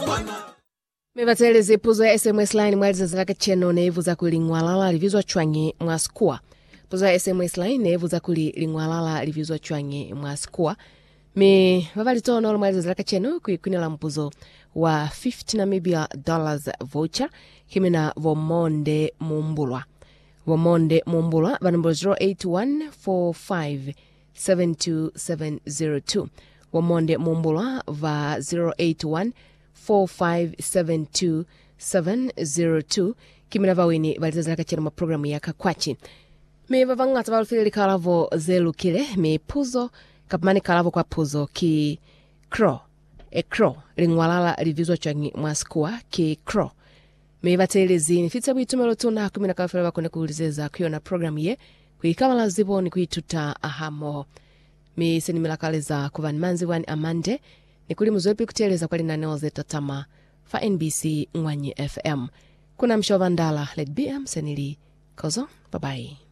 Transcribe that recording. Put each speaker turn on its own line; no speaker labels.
Mevatele puzo ya SMS line mwaliza zilaka cheno nevu za kulingwalala livizwa chwanyi mwaskua. Puzo ya SMS line nevu za kulingwalala livizwa chwanyi mwaskua. Me vavali tono mwaliza zilaka cheno kuikunila mpuzo wa $50 Namibia voucher kimena vomonde mumbulwa. Vomonde mumbulwa vanumbo 08145727702. Vomonde mumbulwa va 08145727702 kimena vawini valitazalaka chena maprogramu ya kakwachi. Me vavangata valufili kalavo zelu kile me puzo kapmani kalavo kwa puzo ki kro. Kro lingwalala livizwa changi mwaskua ki kro. Me vatelezi nifitsa buitumelo tuna kumina kafela wakone kuulizeza kuiona programu ye kuikamala zibo ni kuituta ahamo. Me senimilakaleza kuvani manzi wani amande ni kuli muzoepi kuteleza kwa linaneo zeta tama fa NBC Ngwanyi FM. Kuna mshovandala let BM senili kozo bye bye.